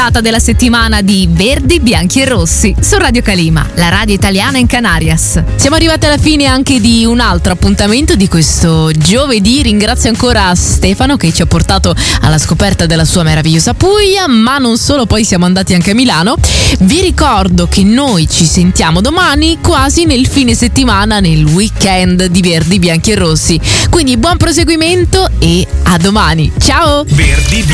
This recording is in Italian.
della settimana di Verdi, Bianchi e Rossi su Radio Calima, la radio italiana in Canarias. Siamo arrivati alla fine anche di un altro appuntamento di questo giovedì. Ringrazio ancora Stefano che ci ha portato alla scoperta della sua meravigliosa Puglia, ma non solo, poi siamo andati anche a Milano. Vi ricordo che noi ci sentiamo domani quasi nel fine settimana, nel weekend di Verdi, Bianchi e Rossi. Quindi buon proseguimento e a domani. Ciao! Verdi